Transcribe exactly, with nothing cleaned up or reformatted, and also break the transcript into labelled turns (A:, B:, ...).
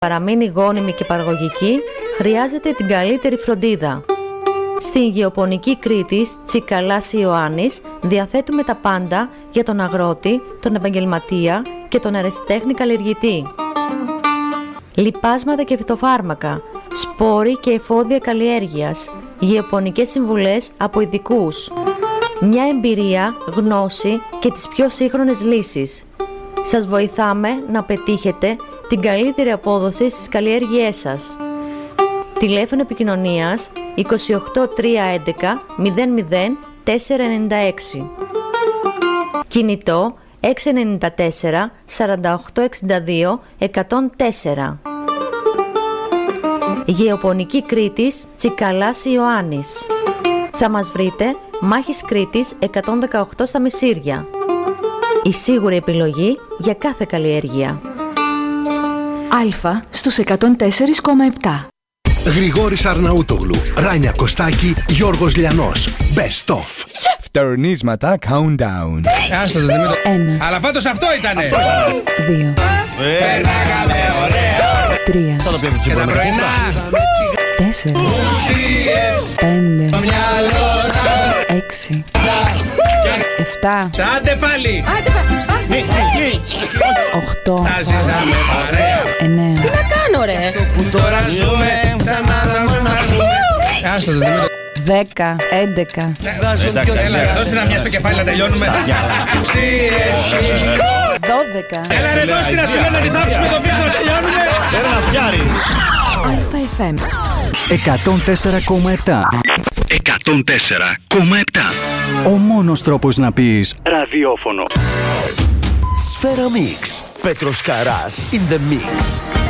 A: παραμείνει γόνιμη και παραγωγική, χρειάζεται την καλύτερη φροντίδα. Στην Γεωπονική Κρήτης Τσικαλάς Ιωάννης διαθέτουμε τα πάντα για τον αγρότη, τον επαγγελματία και τον ερασιτέχνη καλλιεργητή. Λιπάσματα και φυτοφάρμακα, σπόροι και εφόδια καλλιέργειας, γεωπονικές συμβουλές από ειδικούς. Μια εμπειρία, γνώση και τις πιο σύγχρονες λύσεις. Σας βοηθάμε να πετύχετε την καλύτερη απόδοση στις καλλιέργειές σας. Τηλέφωνο επικοινωνίας είκοσι οκτώ τριακόσια έντεκα μηδέν μηδέν τετρακόσια ενενήντα έξι. Κινητό έξι εννιά τέσσερα σαράντα οκτώ εξήντα δύο εκατόν τέσσερα. Γεωπονική Κρήτης Τσικαλάς Ιωάννης. Θα μας βρείτε Μάχης Κρήτης εκατόν δεκαοκτώ στα Μεσήρια. Η σίγουρη επιλογή για κάθε καλλιέργεια.
B: Αλφα στους εκατόν τέσσερα κόμμα επτά.
C: Γρηγόρης Αρναούτογλου, Ράνια Κωστάκη, Γιώργος Λιανός. Best of.
D: Φτερνίσματα countdown.
E: Άστα το δεν
B: Ένα.
E: Αλλά πάντως αυτό ήτανε.
B: Δύο.
E: Περνάγαμε ωραία.
B: Τρία.
E: Και τα πρωινά.
B: Τέσσερα.
E: Ουσίες.
B: Πέντε.
E: Το μυαλό να.
B: Έξι. Εφτά.
E: Άντε πάλι.
B: Οχτώ.
E: Τα ζήσαμε παρέα.
B: Εννέα.
F: Κάνω ρε.
E: Που τώρα ζούμε ξανά να μοναχούμε. Άστα το δεν
B: Δέκα. Έντεκα.
E: Έλα, δώστε να μια στο κεφάλι να τελειώνουμε. Ουσίες.
B: Δώδεκα.
E: Έλα ρε, δώστε να σου λέω να τη θάψουμε το πίσω να τελειώνουμε. Έλα να φτιάρει.
B: Αλφα εφ εμ.
D: εκατόν τέσσερα κόμμα επτά.
C: εκατόν τέσσερα κόμμα επτά.
D: Ο μόνος τρόπος να πεις
G: ραδιόφωνο. Σφαίρα Mix. Πέτρος Καράς in the mix.